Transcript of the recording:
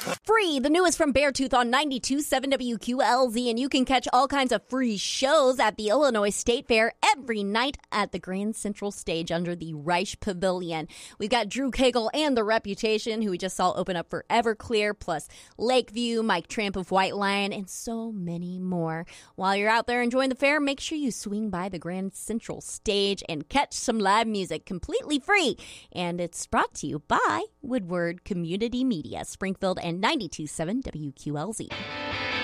Free, the newest from Beartooth on 92.7 WQLZ, and you can catch all kinds of free shows at the Illinois State Fair every night at the Grand Central Stage under the Reich Pavilion. We've got Drew Cagle and The Reputation, who we just saw open up for Everclear, plus Lakeview, Mike Tramp of White Lion, and so many more. While you're out there enjoying the fair, make sure you swing by the Grand Central Stage and catch some live music completely free. And it's brought to you by Woodward Community Media, Springfield, and 92.7 WQLZ.